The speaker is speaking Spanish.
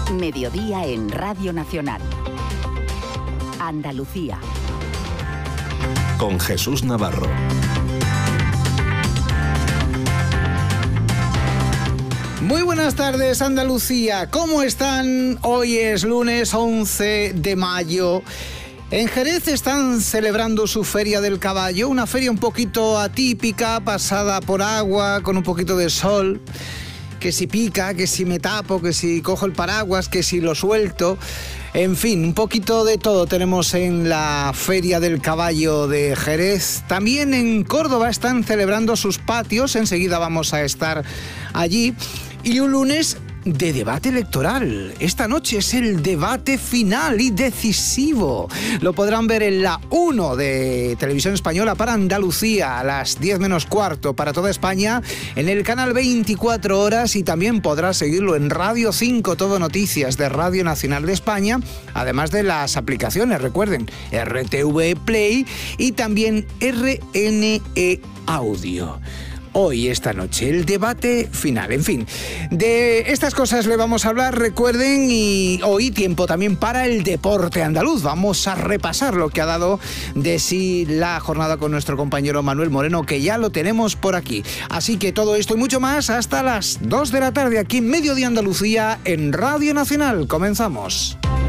Mediodía en Radio Nacional. Andalucía. Con Jesús Navarro. Muy buenas tardes, Andalucía. ¿Cómo están? Hoy es lunes 11 de mayo. En Jerez están celebrando su Feria del Caballo, una feria un poquito atípica, pasada por agua, con un poquito de sol. Que si pica, que si me tapo, que si cojo el paraguas, que si lo suelto. En fin, un poquito de todo tenemos en la Feria del Caballo de Jerez. También en Córdoba están celebrando sus patios, enseguida vamos a estar allí. Y un lunes de debate electoral. Esta noche es el debate final y decisivo. Lo podrán ver en la 1 de Televisión Española para Andalucía a las 10 menos cuarto para toda España, en el canal 24 horas, y también podrá seguirlo en Radio 5 Todo Noticias de Radio Nacional de España, además de las aplicaciones, recuerden, RTV Play y también RNE Audio. Hoy, esta noche, el debate final. En fin, de estas cosas le vamos a hablar, recuerden, y hoy tiempo también para el deporte andaluz. Vamos a repasar lo que ha dado de sí la jornada con nuestro compañero Manuel Moreno, que ya lo tenemos por aquí. Así que todo esto y mucho más hasta las 2 de la tarde aquí en Mediodía Andalucía en Radio Nacional. Comenzamos.